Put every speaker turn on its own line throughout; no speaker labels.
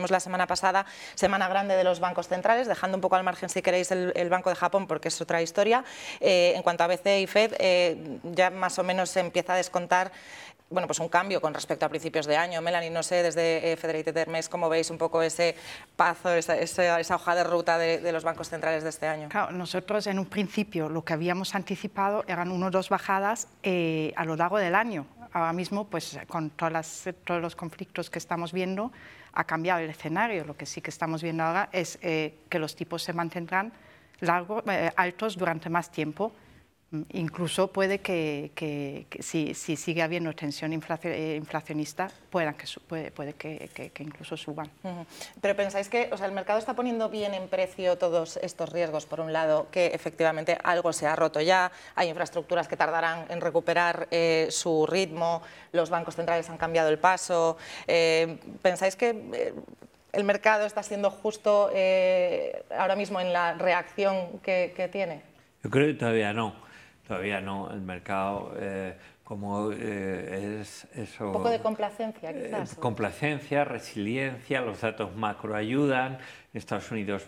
tuvimos la semana pasada, semana grande de los bancos centrales, dejando un poco al margen, si queréis, el Banco de Japón, porque es otra historia. En cuanto a BCE y FED, ya más o menos se empieza a descontar pues un cambio con respecto a principios de año. Melanie, no sé, desde Federated Hermes, ¿cómo veis un poco ese paso, esa hoja de ruta de los bancos centrales de este año?
Claro, nosotros en un principio lo que habíamos anticipado eran 1 o 2 bajadas a lo largo del año. Ahora mismo, pues con todos los conflictos que estamos viendo, ha cambiado el escenario. Lo que sí que estamos viendo ahora es que los tipos se mantendrán altos durante más tiempo. Incluso puede que si sigue habiendo tensión inflacionista, puede que incluso suban.
Pero pensáis que el mercado está poniendo bien en precio todos estos riesgos, por un lado, que efectivamente algo se ha roto ya, hay infraestructuras que tardarán en recuperar su ritmo, los bancos centrales han cambiado el paso. ¿Pensáis que el mercado está siendo justo ahora mismo en la reacción que tiene?
Yo creo que todavía no. Todavía no, el mercado como es eso...
Un poco de complacencia, quizás.
Complacencia, resiliencia, los datos macro ayudan, en Estados Unidos,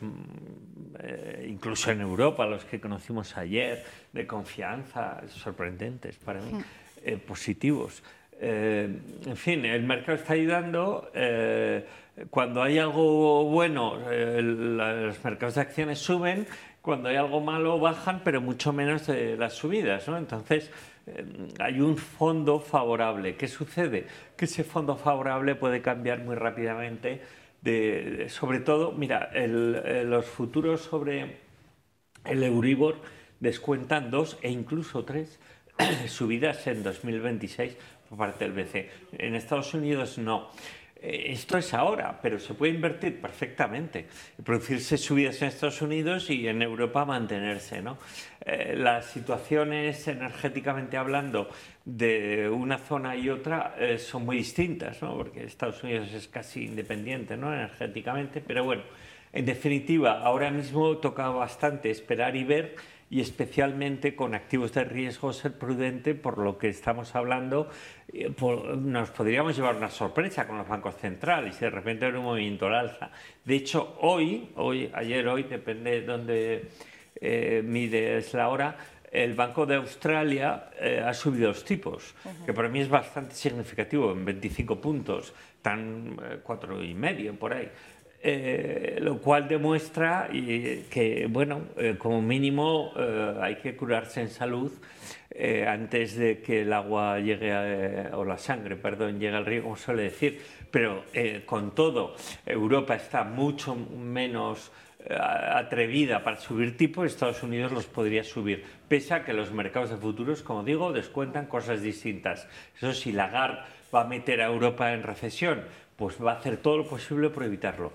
incluso en Europa, los que conocimos ayer, de confianza, sorprendentes para mí, positivos. En fin, el mercado está ayudando. Cuando hay algo bueno, los mercados de acciones suben. Cuando hay algo malo bajan, pero mucho menos de las subidas, ¿no? Entonces hay un fondo favorable. ¿Qué sucede? Que ese fondo favorable puede cambiar muy rápidamente. Sobre todo, mira, los futuros sobre el Euribor descuentan 2 e incluso 3 subidas en 2026 por parte del BCE. En Estados Unidos no. Esto es ahora, pero se puede invertir perfectamente, producirse subidas en Estados Unidos y en Europa mantenerse, ¿no? Las situaciones energéticamente hablando de una zona y otra son muy distintas, ¿no? Porque Estados Unidos es casi independiente, ¿no? Energéticamente, pero bueno, en definitiva, ahora mismo toca bastante esperar y ver, y especialmente con activos de riesgo ser prudente, por lo que estamos hablando. Nos podríamos llevar una sorpresa con los bancos centrales y de repente haber un movimiento al alza. De hecho, ayer, depende de dónde mires la hora, el Banco de Australia ha subido los tipos, que para mí es bastante significativo, en 25 puntos, están 4,5 por ahí. Lo cual demuestra que, bueno, como mínimo hay que curarse en salud antes de que el agua llegue, o la sangre, perdón, llegue al río, como suele decir. Pero con todo, Europa está mucho menos atrevida para subir tipos, Estados Unidos los podría subir, pese a que los mercados de futuros, como digo, descuentan cosas distintas. Eso sí, Lagarde va a meter a Europa en recesión, pues va a hacer todo lo posible por evitarlo.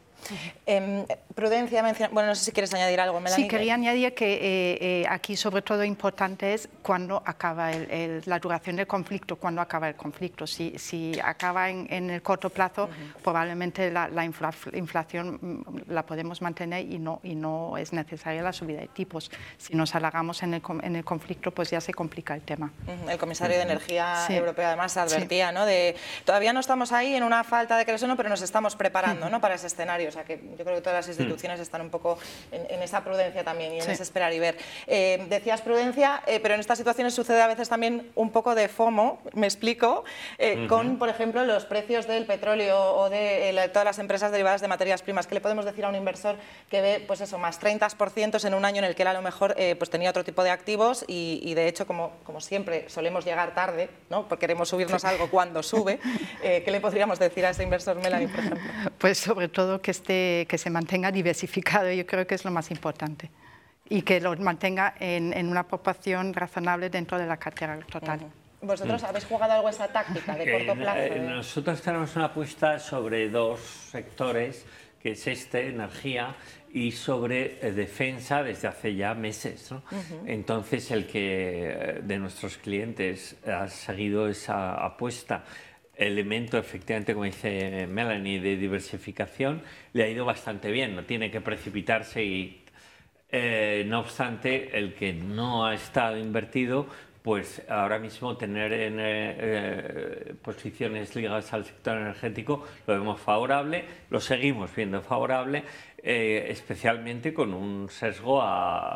Prudencia menciona... Bueno, no sé si quieres añadir algo, Melanie.
Sí, quería añadir que aquí sobre todo importante es cuándo acaba la duración del conflicto, cuándo acaba el conflicto. Si acaba en el corto plazo, probablemente la inflación la podemos mantener y no es necesaria la subida de tipos. Si nos alargamos en el conflicto, pues ya se complica el tema.
El comisario de Energía Europeo además advertía, ¿no? Todavía no estamos ahí en una falta de creación, pero nos estamos preparando, ¿no? Para ese escenario. O sea que yo creo que todas las instituciones están un poco en esa prudencia también y en ese esperar y ver. Decías prudencia, pero en estas situaciones sucede a veces también un poco de FOMO, me explico, con, por ejemplo, los precios del petróleo o de todas las empresas derivadas de materias primas. ¿Qué le podemos decir a un inversor que ve, pues eso, más 30% en un año en el que él a lo mejor pues tenía otro tipo de activos y de hecho, como siempre, solemos llegar tarde, ¿no? Porque queremos subirnos algo cuando sube. ¿Qué le podríamos decir a ese inversor, Melanie, por ejemplo?
Pues sobre todo que se mantenga diversificado, yo creo que es lo más importante, y que lo mantenga en una proporción razonable dentro de la cartera total.
¿Vosotros habéis jugado algo esa táctica de corto plazo?
Nosotros tenemos una apuesta sobre 2 sectores, que es energía, y sobre defensa desde hace ya meses, ¿no? Entonces, el que de nuestros clientes ha seguido esa apuesta, elemento, efectivamente, como dice Melanie, de diversificación, le ha ido bastante bien, no tiene que precipitarse y, no obstante, el que no ha estado invertido, pues ahora mismo tener en posiciones ligadas al sector energético lo vemos favorable, lo seguimos viendo favorable, especialmente con un sesgo a